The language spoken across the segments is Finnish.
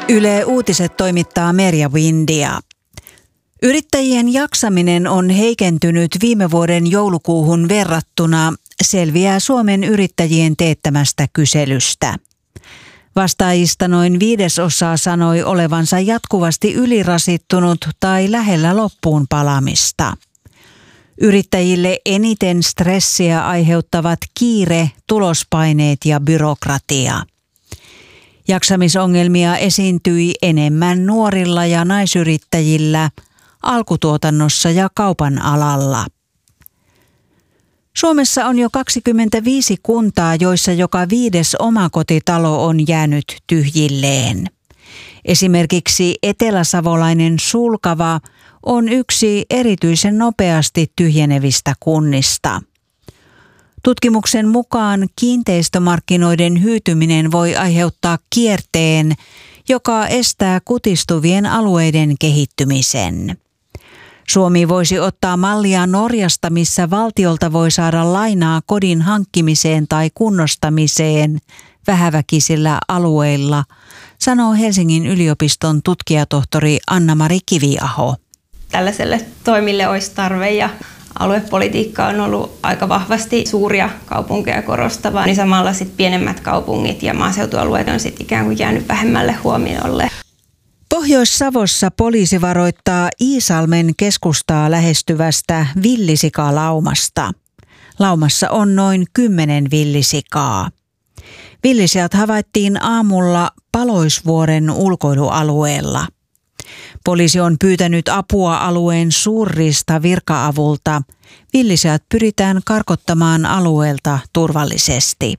Yle Uutiset toimittaa Merja Windia. Yrittäjien jaksaminen on heikentynyt viime vuoden joulukuuhun verrattuna, selviää Suomen yrittäjien teettämästä kyselystä. Vastaajista noin 1/5 sanoi olevansa jatkuvasti ylirasittunut tai lähellä loppuun palamista. Yrittäjille eniten stressiä aiheuttavat kiire, tulospaineet ja byrokratia. Jaksamisongelmia esiintyi enemmän nuorilla ja naisyrittäjillä, alkutuotannossa ja kaupan alalla. Suomessa on jo 25 kuntaa, joissa joka 5. omakotitalo on jäänyt tyhjilleen. Esimerkiksi eteläsavolainen Sulkava on yksi erityisen nopeasti tyhjenevistä kunnista. Tutkimuksen mukaan kiinteistömarkkinoiden hyytyminen voi aiheuttaa kierteen, joka estää kutistuvien alueiden kehittymisen. Suomi voisi ottaa mallia Norjasta, missä valtiolta voi saada lainaa kodin hankkimiseen tai kunnostamiseen vähäväkisillä alueilla, sanoo Helsingin yliopiston tutkijatohtori Anna-Mari Kiviaho. Tällaiselle toimille olisi tarve ja aluepolitiikka on ollut aika vahvasti suuria kaupunkeja korostavaa, niin samalla sitten pienemmät kaupungit ja maaseutualueet on sitten ikään kuin jäänyt vähemmälle huomiolle. Pohjois-Savossa poliisi varoittaa Iisalmen keskustaa lähestyvästä villisikalaumasta. Laumassa on noin 10 villisikaa. Villisiat havaittiin aamulla Paloisvuoren ulkoilualueella. Poliisi on pyytänyt apua alueen suurrista virka-avulta. Villisiat pyritään karkottamaan alueelta turvallisesti.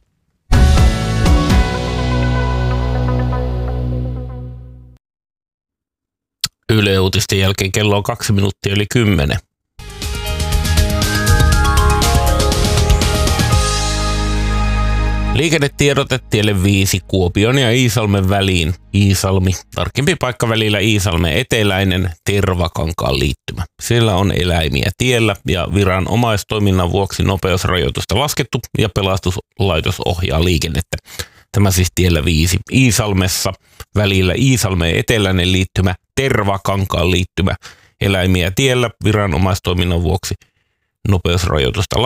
Yle Uutisten jälkeen kello on 2 minuuttia yli 10. Liikennetiedote tielle 5 Kuopion ja Iisalmen väliin. Iisalmi, tarkempi paikka välillä Iisalmen eteläinen Tervakankaan liittymä. Siellä on eläimiä tiellä ja viranomaistoiminnan vuoksi nopeusrajoitusta laskettu ja pelastuslaitos ohjaa liikennettä. Tämä siis tiellä 5 Iisalmessa välillä Iisalmen eteläinen liittymä Tervakankaan liittymä. Eläimiä tiellä viranomaistoiminnan vuoksi nopeusrajoitusta